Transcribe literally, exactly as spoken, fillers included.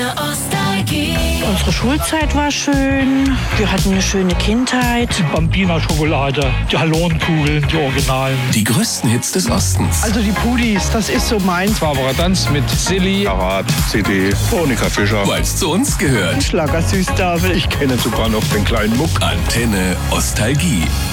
Antenne Nostalgie. Unsere Schulzeit war schön. Wir hatten eine schöne Kindheit. Die Bambina-Schokolade, die Hallonenkugeln, die Originalen. Die größten Hits des Ostens. Also die Pudis, das ist so meins. Barbara Danz mit Silly. Karat, C D, Monika Fischer. Weil es zu uns gehört. Schlager Süßtafel. Ich kenne sogar noch den kleinen Muck. Antenne Nostalgie.